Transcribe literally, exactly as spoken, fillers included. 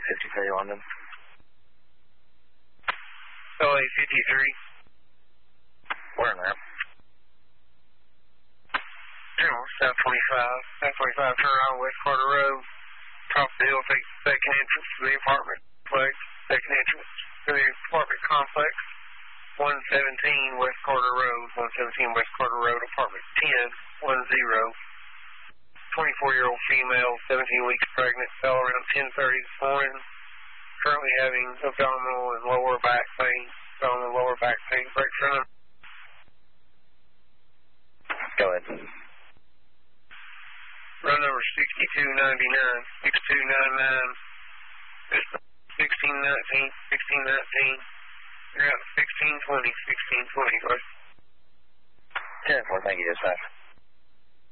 fifty-three London. L A fifty-three. Where in there? South twenty-five. South twenty-five, turn around West Carter Road. Top of the hill, take the second entrance to the apartment complex. Second entrance to the apartment complex. one seventeen West Carter Road. one seventeen West Carter Road, apartment ten one zero. twenty-four-year-old female, seventeen weeks pregnant, fell around ten thirty this morning. Currently having abdominal and lower back pain. Abdominal and lower back pain. Break front. Go ahead. Run number sixty-two ninety-nine. sixty-two ninety-nine. sixteen nineteen. sixteen nineteen. You're out sixteen twenty. sixteen twenty. Go ahead. ten four, thank you, dispatch.